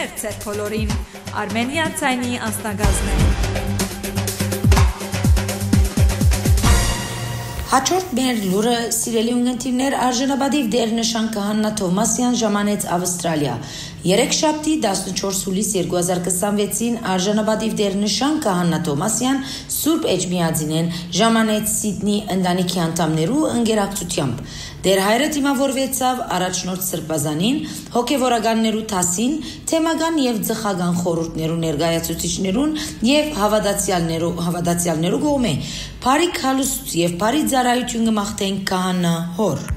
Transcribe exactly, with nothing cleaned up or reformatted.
Ողջույններ ձեր բոլորին, Armenia ցայնի անձնագազն է։ Հաջորդ մեր լուրը սիրելի ունգընտիրներ արժանապատիվ դերնշան Քահանա Թովմասյան ժամանեց Ավստրալիա։ Երեքշաբթի տասնչորս հուլիս երկու հազար քսանվեցին արժանապատիվ դերնշան Քահանա Թովմասյան Սուրբ Էջմիածինեն ժամանեց Սիդնի ընտանիքի անդամներու ընկերակցությամբ։ Դեր հայրը դիմավորվեցավ առաջնորդ Սրբազանին, հոգևորականներու տասին, թեմական եւ ծխական խորհուրդներու ներկայացուցիչներուն եւ հավատացյալներու հավատացյալներու կողմէ։ Բարի քալուստ եւ բարի ծառայություն կմաղթեն Քահանա հոր։